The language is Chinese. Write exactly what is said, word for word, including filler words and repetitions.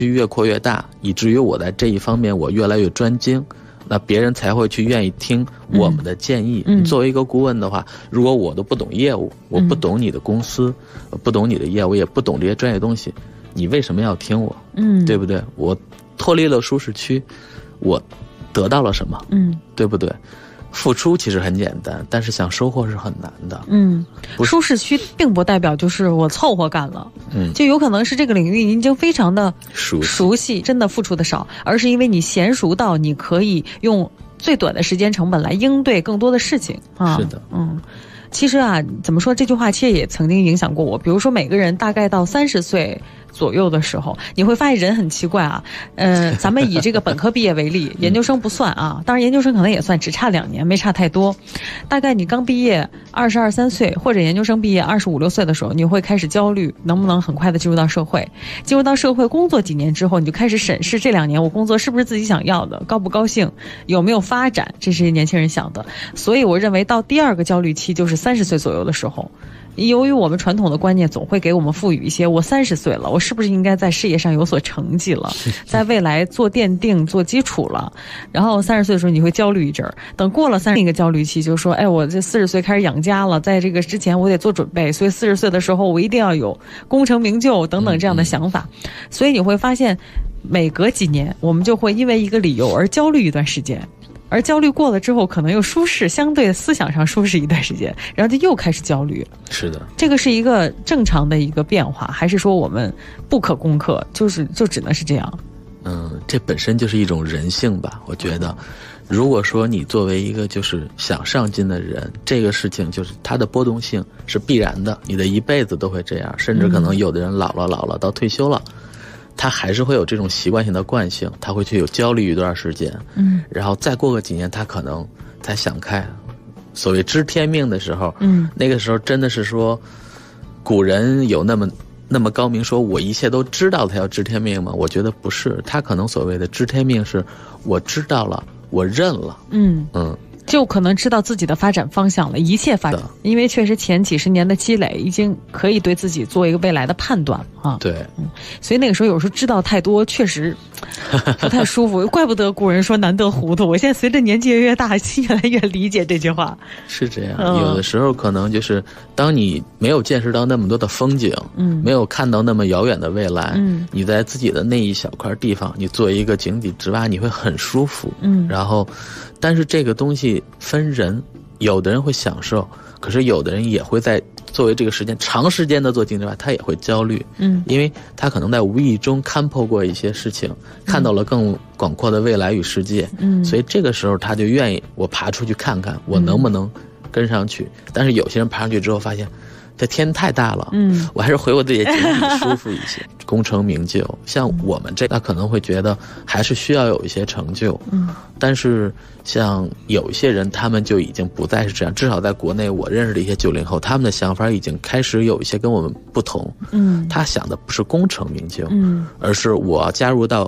越扩越大，以至于我在这一方面我越来越专精，那别人才会去愿意听我们的建议。 嗯、 作为一个顾问的话，如果我都不懂业务，我不懂你的公司、嗯、不懂你的业务，也不懂这些专业东西，你为什么要听我？ 嗯， 对不对？我脱离了舒适区，我得到了什么？ 嗯， 对不对？付出其实很简单，但是想收获是很难的。 嗯，舒适区并不代表就是我凑合干了，嗯，就有可能是这个领域你已经非常的熟悉，熟悉真的付出的少，而是因为你娴熟到你可以用最短的时间成本来应对更多的事情啊。 是的， 嗯。其实啊，怎么说，这句话其实也曾经影响过我。比如说，每个人大概到三十岁左右的时候，你会发现人很奇怪啊。呃，咱们以这个本科毕业为例，研究生不算啊，当然研究生可能也算，只差两年，没差太多。大概你刚毕业二十二三岁，或者研究生毕业二十五六岁的时候，你会开始焦虑，能不能很快的进入到社会？进入到社会工作几年之后，你就开始审视这两年我工作是不是自己想要的，高不高兴，有没有发展，这是年轻人想的。所以我认为到第二个焦虑期就是三十岁左右的时候，由于我们传统的观念总会给我们赋予一些，我三十岁了，我是不是应该在事业上有所成绩了，在未来做奠定做基础了，然后三十岁的时候你会焦虑一阵儿，等过了三十一个焦虑期，就说哎，我这四十岁开始养家了，在这个之前我得做准备，所以四十岁的时候我一定要有功成名就等等这样的想法。嗯嗯，所以你会发现每隔几年我们就会因为一个理由而焦虑一段时间，而焦虑过了之后可能又舒适，相对思想上舒适一段时间，然后就又开始焦虑。 是的， 这个是一个正常的一个变化，还是说我们不可攻克，就是就只能是这样？ 嗯，这本身就是一种人性吧，我觉得。如果说你作为一个就是想上进的人，这个事情就是它的波动性是必然的，你的一辈子都会这样，甚至可能有的人老了老了到退休了，他还是会有这种习惯性的惯性，他会去有焦虑一段时间，嗯，然后再过个几年，他可能才想开。所谓知天命的时候，嗯，那个时候真的是说，古人有那么那么高明，说我一切都知道，他要知天命吗？我觉得不是，他可能所谓的知天命是，我知道了，我认了，嗯嗯。 就可能知道自己的发展方向了，一切发展，因为确实前几十年的积累已经可以对自己做一个未来的判断啊。 对， 嗯，所以那个时候有时候知道太多，确实不太舒服。怪不得古人说难得糊涂。我现在随着年纪越越大，越来越理解这句话。 是这样，嗯、有的时候可能就是当你没有见识到那么多的风景，嗯，没有看到那么遥远的未来，嗯，你在自己的那一小块地方，你做一个井底之蛙，你会很舒服，嗯，然后。但是这个东西分人，有的人会享受，可是有的人也会在作为这个时间长时间的做井底之蛙，他也会焦虑，嗯，因为他可能在无意中看破过一些事情，看到了更广阔的未来与世界，嗯，所以这个时候他就愿意我爬出去看看，我能不能跟上去。嗯、但是有些人爬上去之后发现，这天太大了，嗯，我还是回我自己的井底舒服一些，功成名就。像我们这，他可能会觉得还是需要有一些成就，嗯，但是像有一些人，他们就已经不再是这样。至少在国内，我认识的一些九零后，他们的想法已经开始有一些跟我们不同，嗯，他想的不是功成名就，嗯，而是我加入到